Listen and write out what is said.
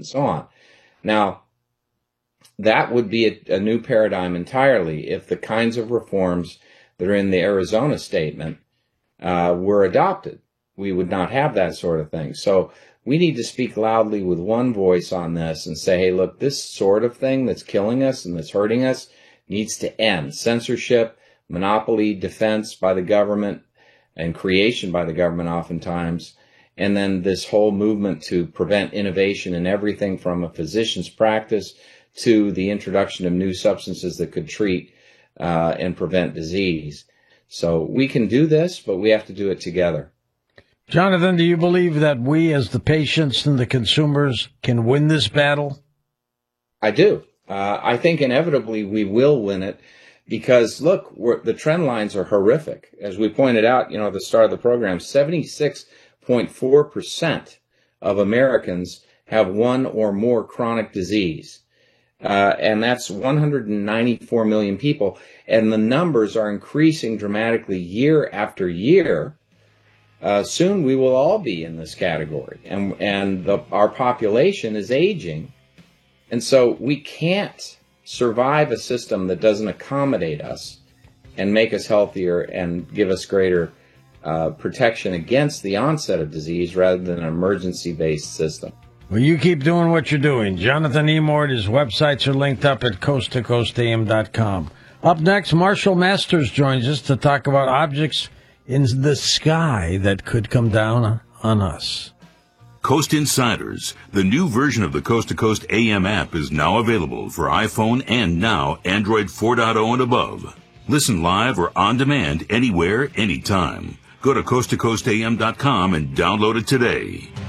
and so on. Now, that would be a new paradigm entirely if the kinds of reforms that are in the Arizona statement were adopted. We would not have that sort of thing. So we need to speak loudly with one voice on this and say, hey, look, this sort of thing that's killing us and that's hurting us needs to end. Censorship, monopoly, defense by the government, and creation by the government oftentimes, and then this whole movement to prevent innovation in everything from a physician's practice to the introduction of new substances that could treat and prevent disease. So we can do this, but we have to do it together. Jonathan, do you believe that we as the patients and the consumers can win this battle? I do. I think inevitably we will win it because, look, the trend lines are horrific. As we pointed out, at the start of the program, 76.4% of Americans have one or more chronic disease. And that's 194 million people. And the numbers are increasing dramatically year after year. Soon we will all be in this category. And our population is aging. And so we can't survive a system that doesn't accommodate us and make us healthier and give us greater protection against the onset of disease rather than an emergency-based system. Well, you keep doing what you're doing. Jonathan Emord, his websites are linked up at coasttocoastam.com. Up next, Marshall Masters joins us to talk about objects in the sky that could come down on us. Coast Insiders, the new version of the Coast to Coast AM app, is now available for iPhone and now Android 4.0 and above. Listen live or on demand anywhere, anytime. Go to coasttocoastam.com and download it today.